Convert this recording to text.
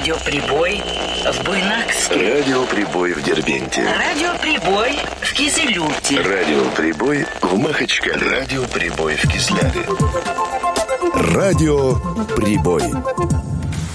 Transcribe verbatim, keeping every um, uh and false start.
Радиоприбой в Буйнакске. Радиоприбой в Дербенте. Радиоприбой в Кизилюрте. Радиоприбой в Махачкале. Радиоприбой в Кизляре. Радиоприбой.